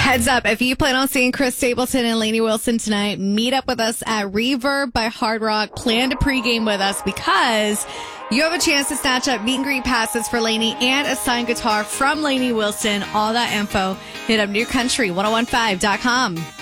Heads up, if you plan on seeing Chris Stapleton and Lainey Wilson tonight, meet up with us at Reverb by Hard Rock. Plan to pregame with us because you have a chance to snatch up meet and greet passes for Lainey and a signed guitar from Lainey Wilson. All that info, hit up newcountry1015.com.